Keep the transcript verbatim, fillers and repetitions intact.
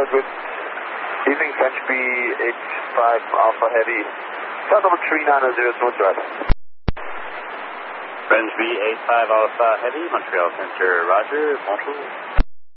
Uh, good evening, French B eight five Alpha Heavy. South number three nine zero, North Drive. French B eight five Alpha Heavy, Montreal Center, Roger, bonjour.